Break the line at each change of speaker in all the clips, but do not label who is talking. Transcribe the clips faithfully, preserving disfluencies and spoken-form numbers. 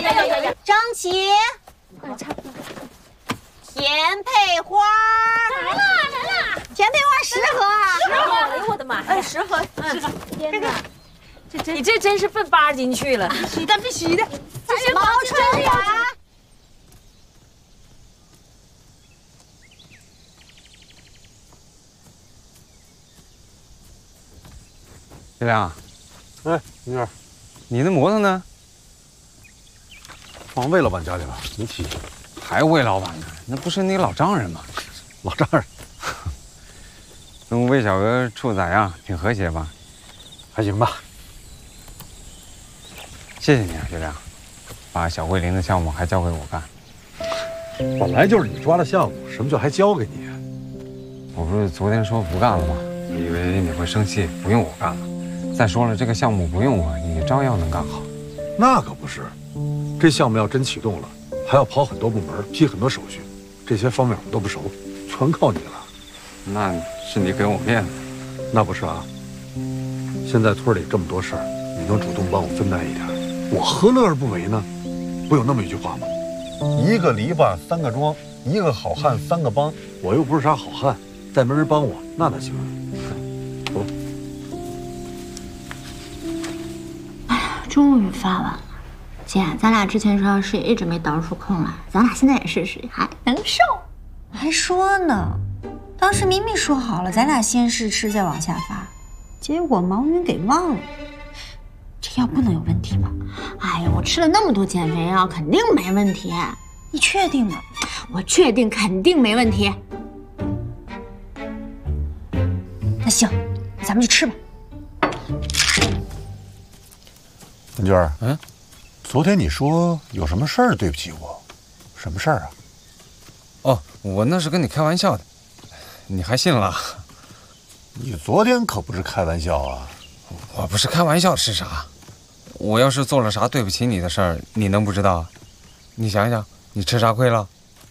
呀呀呀！张琪，甜配花
来了来了，
甜配花十盒啊！
十盒！哎呦我的妈呀！十盒，十盒！天哪，这这你这真是奔八斤去了！
必须的，必须的！这是毛春花。
月亮，
哎，明儿，
你那摩托呢？
放魏老板家里了，没提。
还魏老板呢？那不是你老丈人吗？
老丈人，
跟魏小哥处咋样？挺和谐吧？
还行吧。
谢谢你啊，月亮，把小桂林的项目还交给我干。
本来就是你抓的项目，什么叫还交给你？
我不是昨天说不干了吗？以为你会生气，不用我干了。再说了，这个项目不用我，你照样能干好。
那可不是，这项目要真启动了，还要跑很多部门，批很多手续，这些方面我们都不熟，全靠你了。
那是你给我面子。
那不是啊。现在村里这么多事儿，你能主动帮我分担一点，我何乐而不为呢？不有那么一句话吗？一个篱笆三个桩，一个好汉三个帮。我又不是啥好汉，再没人帮我，那哪行啊？走。
终于发完了，姐，咱俩之前说要试，也一直没倒出空来，咱俩现在也试试，还能瘦。
还说呢，当时明明说好了，咱俩先试吃再往下发，结果毛云给忘了。这药不能有问题吧？
哎呀，我吃了那么多减肥药，肯定没问题。
你确定吗？
我确定，肯定没问题。
那行，咱们就吃吧。
文娟，
嗯，
昨天你说有什么事儿对不起我，什么事儿啊？
哦，我那是跟你开玩笑的，你还信了？
你昨天可不是开玩笑啊！
我不是开玩笑是啥？我要是做了啥对不起你的事儿，你能不知道？你想想，你吃啥亏了？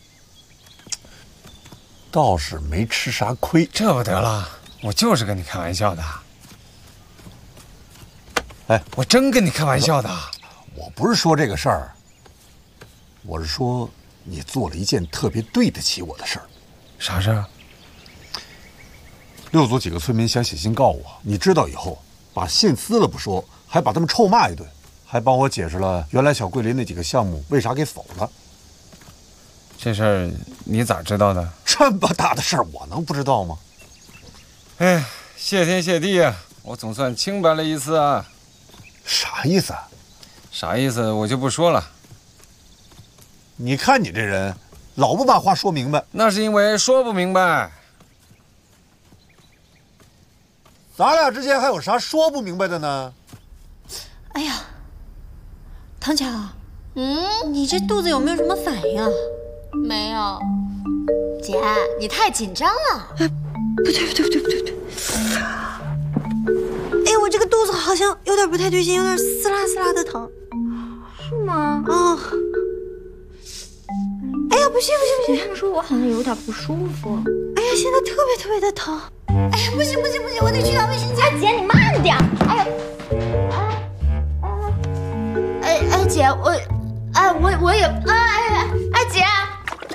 倒是没吃啥亏，
这不得了，我就是跟你开玩笑的。
哎，
我真跟你开玩笑的。
我不是说这个事儿，我是说你做了一件特别对得起我的事儿。
啥事儿？
六组几个村民想写信告我，你知道以后，把信撕了不说，还把他们臭骂一顿，还帮我解释了原来小桂林那几个项目为啥给否了。
这事儿你咋知道的？
这么大的事儿，我能不知道吗？
哎，谢天谢地啊，我总算清白了一次啊。
啥意思啊？
啥意思我就不说了。
你看你这人，老不把话说明白。
那是因为说不明白。
咱俩之间还有啥说不明白的呢？
哎呀，唐巧，嗯，你这肚子有没有什么反应啊？
没有，姐，你太紧张了。
哎，不对不对不对不对不对。哎，我这个肚子好像有点不太对劲，有点撕拉撕拉的疼。
是吗？
啊。哎呀，不行不行不行！
他们说我好像有点不舒服。
哎呀，现在特别特别的疼。哎呀，不行不行不行，我得去趟卫生间。
姐，你慢点。哎呀，哎哎哎，姐，我，哎我我也，哎哎哎姐。